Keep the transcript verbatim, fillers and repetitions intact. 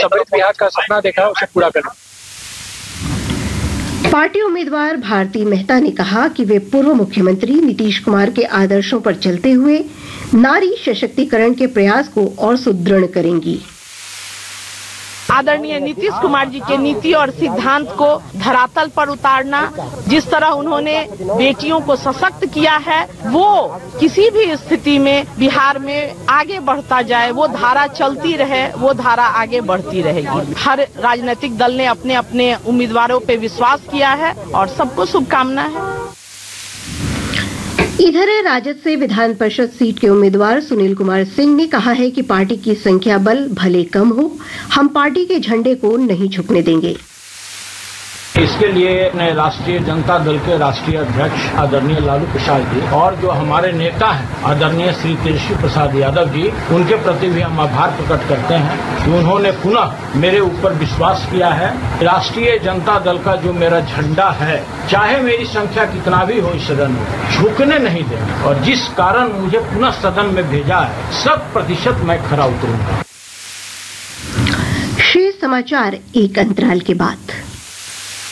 समृद्ध बिहार का सपना देखा उसे पूरा करना। पार्टी उम्मीदवार भारती मेहता ने कहा कि वे पूर्व मुख्यमंत्री नीतीश कुमार के आदर्शों पर चलते हुए नारी सशक्तिकरण के प्रयास को और सुदृढ़ करेंगी। आदरणीय नीतीश कुमार जी के नीति और सिद्धांत को धरातल पर उतारना, जिस तरह उन्होंने बेटियों को सशक्त किया है, वो किसी भी स्थिति में बिहार में आगे बढ़ता जाए, वो धारा चलती रहे, वो धारा आगे बढ़ती रहेगी। हर राजनीतिक दल ने अपने अपने उम्मीदवारों पे विश्वास किया है और सबको शुभकामना है। इधर राजद से विधान परिषद सीट के उम्मीदवार सुनील कुमार सिंह ने कहा है कि पार्टी की संख्या बल भले कम हो, हम पार्टी के झंडे को नहीं झुकने देंगे। इसके लिए राष्ट्रीय जनता दल के राष्ट्रीय अध्यक्ष आदरणीय लालू प्रसाद जी और जो हमारे नेता हैं आदरणीय श्री तेजस्वी प्रसाद यादव जी, उनके प्रति भी हम आभार प्रकट करते हैं कि उन्होंने पुनः मेरे ऊपर विश्वास किया है। राष्ट्रीय जनता दल का जो मेरा झंडा है, चाहे मेरी संख्या कितना भी हो इस सदन में, झुकने नहीं देंगे और जिस कारण मुझे पुनः सदन में भेजा है, शत प्रतिशत मैं खरा उतरूंगा। शेष समाचार एक अंतराल के बाद।